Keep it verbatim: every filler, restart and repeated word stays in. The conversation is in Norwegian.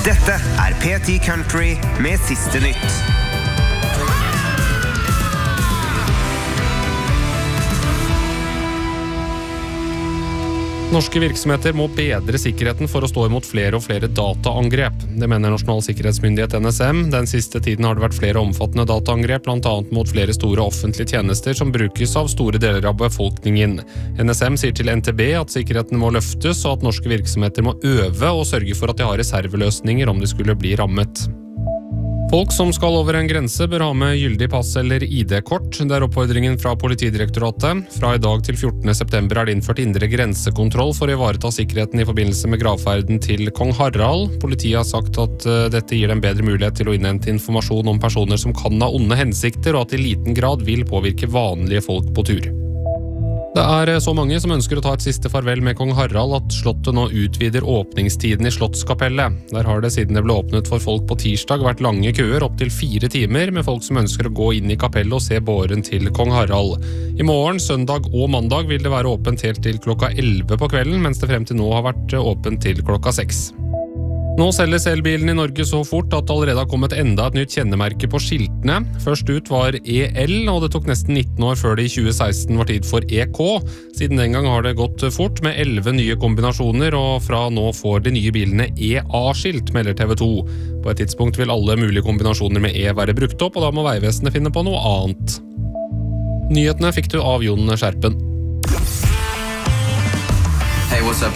Dette er P ti Country med siste nytt. Norske virksomheter må bedre sikkerheten for å stå imot flere og flere dataangrep. Det mener Nasjonal sikkerhetsmyndighet N S M. Den siste tiden har det vært flere omfattende dataangrep, blant annet mot flere store offentlige tjenester som brukes av store deler av befolkningen. N S M sier til N T B at sikkerheten må løftes, og at norske virksomheter må øve og sørge for at de har reserveløsninger om de skulle bli rammet. Folk som skal over en grense bør ha med gyldig pass eller I D-kort. Det er oppfordringen fra Politidirektoratet. Fra I dag til fjortende september er det innført indre grensekontroll for å ivareta sikkerheten i forbindelse med gravferden til Kong Harald. Politiet har sagt at dette gir dem bedre mulighet til å innhente informasjon om personer som kan ha onde hensikter, og at i liten grad vil påvirke vanlige folk på tur. Det er så mange som ønsker å ta et siste farvel med Kong Harald at slottet nå utvider åpningstiden i Slottskapellet. Der har det siden det ble åpnet for folk på tirsdag vært lange køer opp til fire timer med folk som ønsker å gå inn i kapellet og se båren til Kong Harald. I morgen, søndag og mandag vil det være åpent helt til klokka elleve på kvelden, mens det frem til nå har vært åpent til klokka seks. Nå selges elbilen i Norge så fort at det allerede har kommet enda et nytt kjennemerke på skiltene. Først ut var E L, og det tok nesten nitten år før det i tjue seksten var tid for E K. Siden den gang har det gått fort med elleve nye kombinasjoner, og fra nå får de nye bilene E A-skilt, melder T V to. På et tidspunkt vil alle mulige kombinasjoner med E være brukt opp, og da må Veivesenet finne på noe annet. Nyhetene fikk du av Jon Skjerpen. Hey, what's up,